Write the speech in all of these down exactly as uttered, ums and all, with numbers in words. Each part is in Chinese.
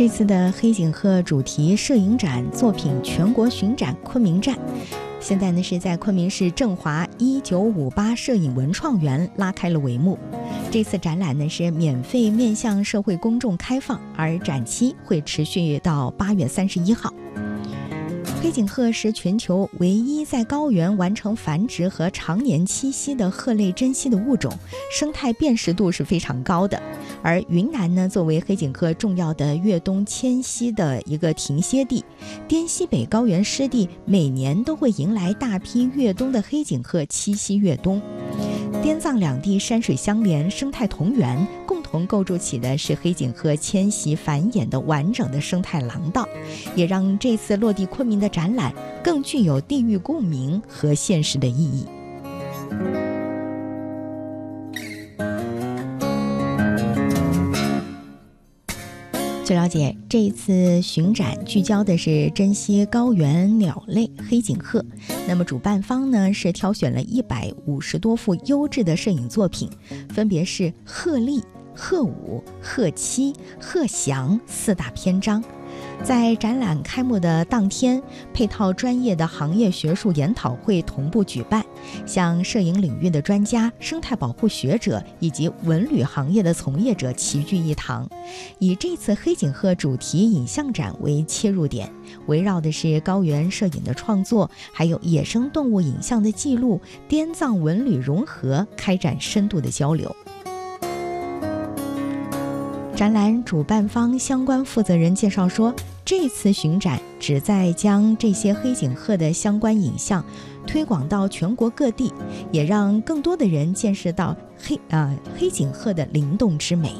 这次的黑颈鹤主题摄影展作品全国巡展昆明站，现在呢是在昆明市振华一九五八摄影文创园拉开了帷幕。这次展览呢是免费面向社会公众开放，而展期会持续到八月三十一号。黑颈鹤是全球唯一在高原完成繁殖和常年栖息的鹤类珍稀的物种，生态辨识度是非常高的。而云南呢，作为黑颈鹤重要的越冬迁徙的一个停歇地，滇西北高原湿地每年都会迎来大批越冬的黑颈鹤栖息越冬。滇藏两地山水相连，生态同源，共同构筑起的是黑颈鹤迁徙繁衍的完整的生态廊道，也让这次落地昆明的展览更具有地域共鸣和现实的意义。据了解，这一次巡展聚焦的是珍稀高原鸟类黑颈鹤。那么主办方呢是挑选了一百五十多幅优质的摄影作品，分别是鹤立、鹤舞、鹤栖、鹤翔四大篇章。在展览开幕的当天，配套专业的行业学术研讨会同步举办，向摄影领域的专家、生态保护学者以及文旅行业的从业者齐聚一堂。以这次黑颈鹤主题影像展为切入点，围绕的是高原摄影的创作，还有野生动物影像的记录，滇藏文旅融合，开展深度的交流。展览主办方相关负责人介绍说，这次巡展旨在将这些黑颈鹤的相关影像推广到全国各地，也让更多的人见识到黑啊、呃、黑颈鹤的灵动之美。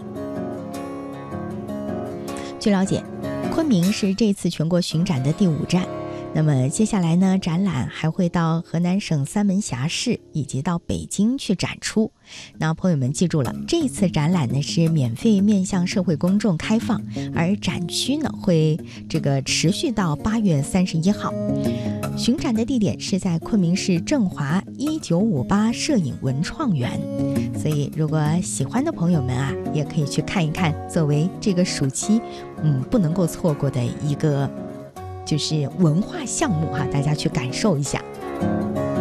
据了解，昆明是这次全国巡展的第五站。那么接下来呢，展览还会到河南省三门峡市以及到北京去展出。那朋友们记住了，这次展览呢是免费面向社会公众开放，而展区呢会这个持续到八月三十一号。巡展的地点是在昆明市振华一九五八摄影文创园，所以如果喜欢的朋友们啊，也可以去看一看，作为这个暑期嗯不能够错过的一个就是文化项目哈，大家去感受一下。